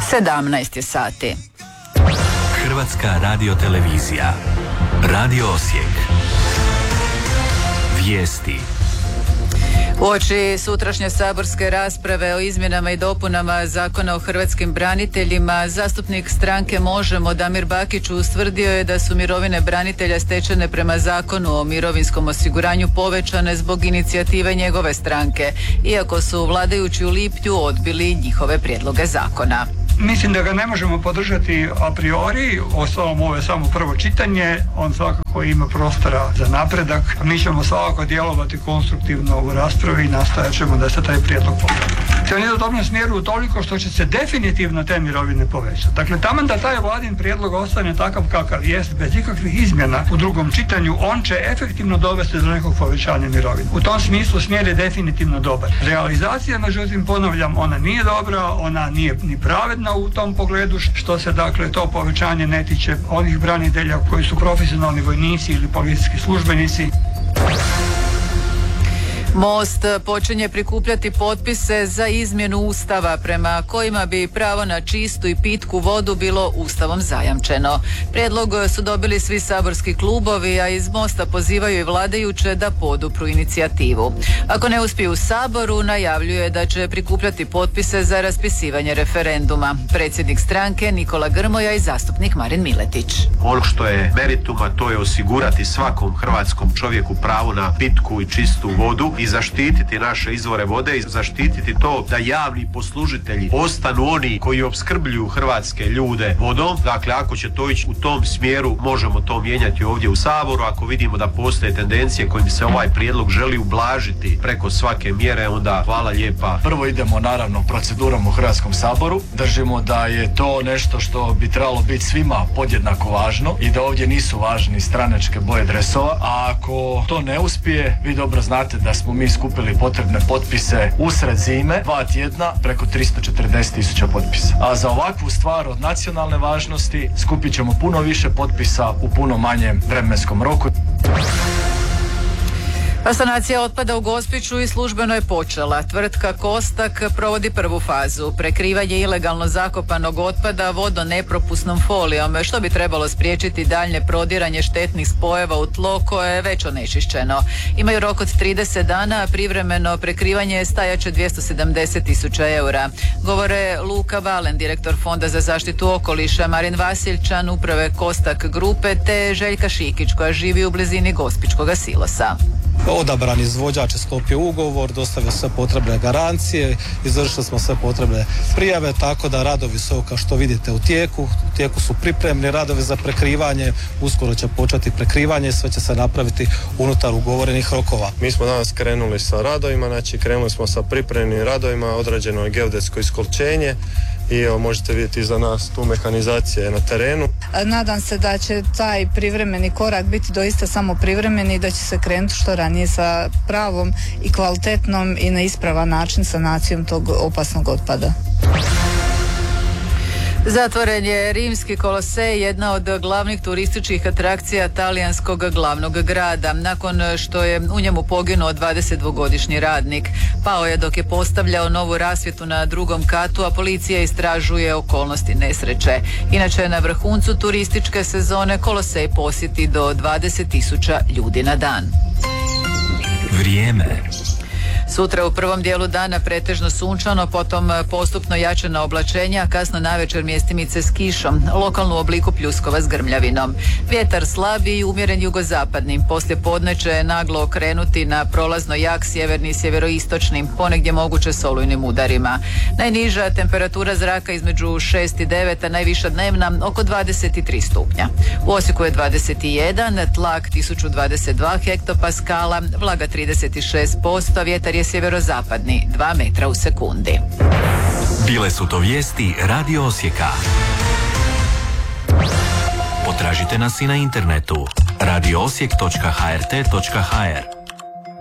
17 je sati. Hrvatska radiotelevizija. Radio Osijek. Vijesti. Uoči sutrašnje saborske rasprave o izmjenama i dopunama Zakona o hrvatskim braniteljima, zastupnik stranke Možemo Damir Bakić ustvrdio je da su mirovine branitelja stečene prema Zakonu o mirovinskom osiguranju povećane zbog inicijative njegove stranke, iako su vladajući u lipnju odbili njihove prijedloge zakona. Mislim da ga ne možemo podržati a priori, ostalom ovo je samo prvo čitanje, on svakako ima prostora za napredak. Mi ćemo svakako djelovati konstruktivno u raspravi i nastojat ćemo da se taj prijedlog popravi. On ide u dobrom smjeru toliko što će se definitivno te mirovine povećati. Dakle, taman da taj vladin prijedlog ostane takav kakav jest, bez ikakvih izmjena u drugom čitanju, on će efektivno dovesti do nekog povećanja mirovina. U tom smislu smjer je definitivno dobar. Realizacija, međutim, ponavljam, ona nije dobra, ona nije ni pravedna u tom pogledu, što se dakle to povećanje ne tiče onih branitelja koji su profesionalni vojnici ili policijski službenici. Most počinje prikupljati potpise za izmjenu Ustava prema kojima bi pravo na čistu i pitku vodu bilo Ustavom zajamčeno. Prijedlog su dobili svi saborski klubovi, a iz Mosta pozivaju i vladajuće da podupru inicijativu. Ako ne uspiju u Saboru, najavljuje da će prikupljati potpise za raspisivanje referenduma. Predsjednik stranke Nikola Grmoja i zastupnik Marin Miletić. Ono što je meritum, a to je osigurati svakom hrvatskom čovjeku pravo na pitku i čistu vodu i zaštititi naše izvore vode i zaštititi to da javni poslužitelji ostanu oni koji opskrbljuju hrvatske ljude vodom. Dakle, ako će to ići u tom smjeru, možemo to mijenjati ovdje u Saboru. Ako vidimo da postoje tendencije kojim se ovaj prijedlog želi ublažiti preko svake mjere, onda hvala lijepa. Prvo idemo naravno procedurom u Hrvatskom saboru. Držimo da je to nešto što bi trebalo biti svima podjednako važno i da ovdje nisu važni stranačke boje dresova. A ako to ne uspije, vi dobro znate da smo mi skupili potrebne potpise usred zime, 2 tjedna, preko 340.000 potpisa. A za ovakvu stvar od nacionalne važnosti skupit ćemo puno više potpisa u puno manjem vremenskom roku. Sanacija otpada u Gospiću i službeno je počela. Tvrtka Kostak provodi prvu fazu. Prekrivanje ilegalno zakopanog otpada vodonepropusnom folijom, što bi trebalo spriječiti daljnje prodiranje štetnih spojeva u tlo koje je već onečišćeno. Imaju rok od 30 dana, a privremeno prekrivanje stajaće 270.000 eura. Govore Luka Valen, direktor Fonda za zaštitu okoliša, Marin Vasilčan, uprave Kostak grupe, te Željka Šikić koja živi u blizini Gospićkoga silosa. Odabran izvođač je sklopio ugovor, dostavio sve potrebne garancije, izvršili smo sve potrebne prijave, tako da radovi su, kao što vidite, u tijeku su pripremni radovi za prekrivanje, uskoro će početi prekrivanje, sve će se napraviti unutar ugovorenih rokova. Mi smo danas krenuli sa radovima, znači krenuli smo sa pripremnim radovima, odrađeno je geodetsko iskolčenje i evo možete vidjeti iza nas tu mehanizacija na terenu. Nadam se da će taj privremeni korak biti doista samo privremeni i da će se krenuti što ranije sa pravom i kvalitetnom i na ispravan način sanacijom tog opasnog otpada. Zatvoren je Rimski kolosej, jedna od glavnih turističkih atrakcija talijanskog glavnog grada, nakon što je u njemu poginuo 22-godišnji radnik. Pao je dok je postavljao novu rasvjetu na drugom katu, a policija istražuje okolnosti nesreće. Inače, na vrhuncu turističke sezone kolosej posjeti do 20.000 ljudi na dan. Vrijeme. Sutra u prvom dijelu dana pretežno sunčano, potom postupno jačana oblačenja, kasno navečer mjestimice s kišom, lokalno u obliku pljuskova s grmljavinom. Vjetar slabi i umjeren jugozapadni, poslije podne će naglo okrenuti na prolazno jak sjeverni i sjeveroistočni, ponegdje moguće s olujnim udarima. Najniža temperatura zraka između 6 i 9, a najviša dnevna oko 23 stupnja. U Osijeku je 21, tlak 1022 hektopaskala, vlaga 36%, vjetar je sjeverozapadni 2 metra u sekundi. Bile su to vijesti Radio Osijeka. Potražite nas i na internetu radioosijek.hrt.hr.